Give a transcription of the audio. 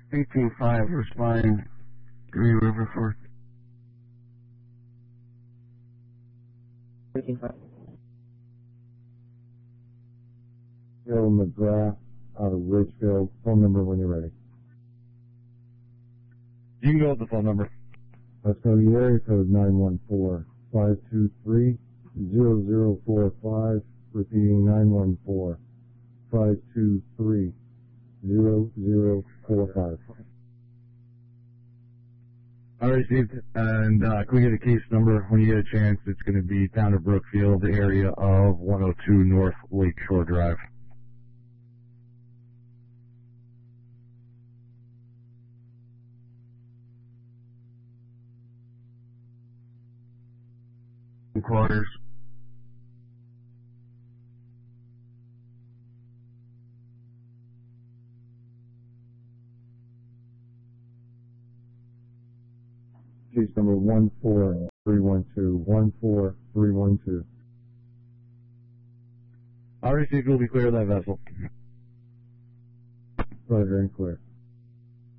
18.5, respond, Green River Fork. 18.5. Bill McGrath out of Ridgefield. Phone number when you're ready. You can go with the phone number. Let's go to the area code 914-523-0045. Repeating 914-523-0045. I received, and can we get a case number when you get a chance? It's going to be down to Brookfield, the area of 102 North Lakeshore Drive. Quarters. Case number 14312. 14312. I received will be clear of that vessel. Roger and clear.